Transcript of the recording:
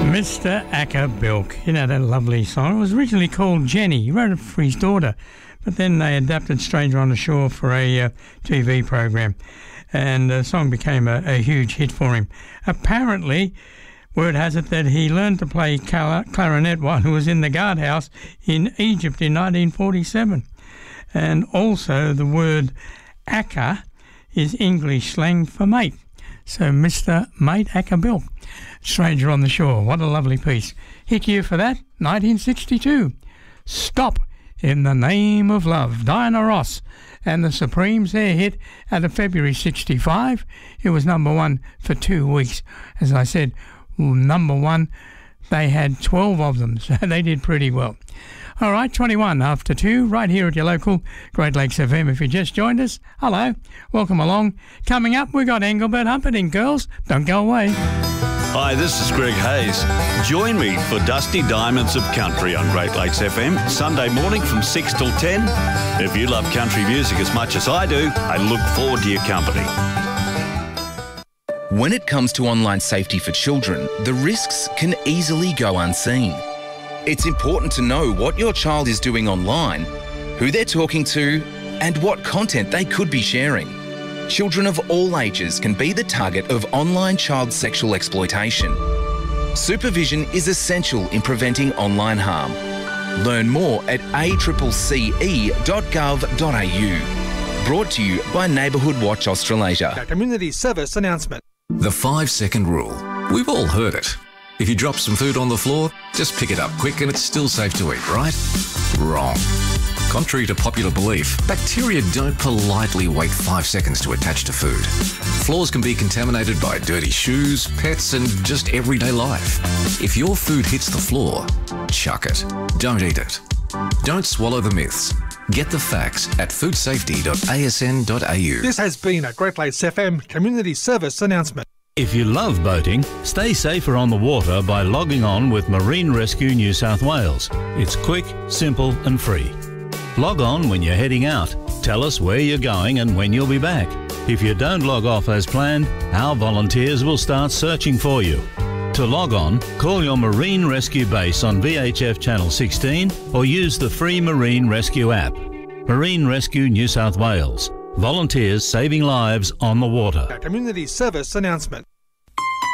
Mr. Acker Bilk. You know that lovely song? It was originally called Jenny. He wrote it for his daughter, but then they adapted Stranger on the Shore for a TV program, and the song became a huge hit for him. Apparently, word has it that he learned to play clarinet while he was in the guardhouse in Egypt in 1947. And also the word Acker is English slang for mate. So Mr. Mate Acker Bilk, Stranger on the Shore. What a lovely piece. Hit year for that, 1962. Stop in the Name of Love, Diana Ross and the Supremes, their hit out of February 65. It was number one for 2 weeks. As I said, number one, they had 12 of them, so they did pretty well. All right, 21 after 2, right here at your local Great Lakes FM. If you just joined us, hello, welcome along. Coming up, we got Engelbert Humperdinck, girls. Don't go away. Hi, this is Greg Hayes. Join me for Dusty Diamonds of Country on Great Lakes FM, Sunday morning from 6 till 10. If you love country music as much as I do, I look forward to your company. When it comes to online safety for children, the risks can easily go unseen. It's important to know what your child is doing online, who they're talking to, and what content they could be sharing. Children of all ages can be the target of online child sexual exploitation. Supervision is essential in preventing online harm. Learn more at accce.gov.au. Brought to you by Neighbourhood Watch Australasia. A community service announcement. The 5-second rule. We've all heard it. If you drop some food on the floor, just pick it up quick and it's still safe to eat, right? Wrong. Contrary to popular belief, bacteria don't politely wait 5 seconds to attach to food. Floors can be contaminated by dirty shoes, pets, and just everyday life. If your food hits the floor, chuck it. Don't eat it. Don't swallow the myths. Get the facts at foodsafety.asn.au. This has been a Great Lakes FM community service announcement. If you love boating, stay safer on the water by logging on with Marine Rescue New South Wales. It's quick, simple and free. Log on when you're heading out. Tell us where you're going and when you'll be back. If you don't log off as planned, our volunteers will start searching for you. To log on, call your Marine Rescue base on VHF Channel 16 or use the free Marine Rescue app. Marine Rescue New South Wales. Volunteers saving lives on the water. A community service announcement.